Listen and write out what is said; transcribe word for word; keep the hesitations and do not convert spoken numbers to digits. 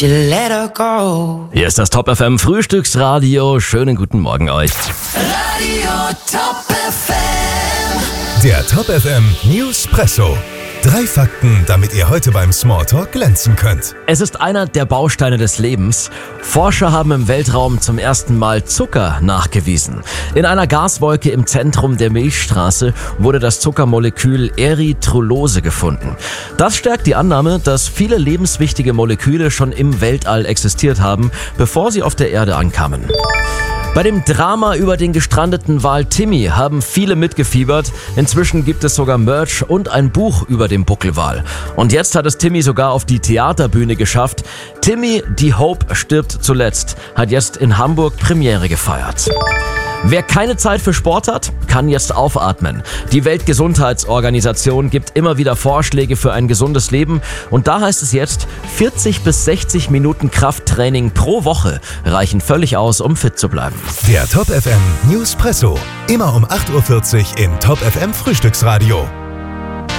You let her go. Hier ist das Top F M Frühstücksradio. Schönen guten Morgen euch. Radio Top F M. Der Top F M Newspresso. Drei Fakten, damit ihr heute beim Smalltalk glänzen könnt. Es ist einer der Bausteine des Lebens. Forscher haben im Weltraum zum ersten Mal Zucker nachgewiesen. In einer Gaswolke im Zentrum der Milchstraße wurde das Zuckermolekül Erythrulose gefunden. Das stärkt die Annahme, dass viele lebenswichtige Moleküle schon im Weltall existiert haben, bevor sie auf der Erde ankamen. Bei dem Drama über den gestrandeten Wal Timmy haben viele mitgefiebert. Inzwischen gibt es sogar Merch und ein Buch über den Buckelwal. Und jetzt hat es Timmy sogar auf die Theaterbühne geschafft. Timmy, die Hope stirbt zuletzt, hat jetzt in Hamburg Premiere gefeiert. Wer keine Zeit für Sport hat, kann jetzt aufatmen. Die Weltgesundheitsorganisation gibt immer wieder Vorschläge für ein gesundes Leben. Und da heißt es jetzt, vierzig bis sechzig Minuten Krafttraining pro Woche reichen völlig aus, um fit zu bleiben. Der Top F M Newspresso. Immer um acht Uhr vierzig im Top F M Frühstücksradio.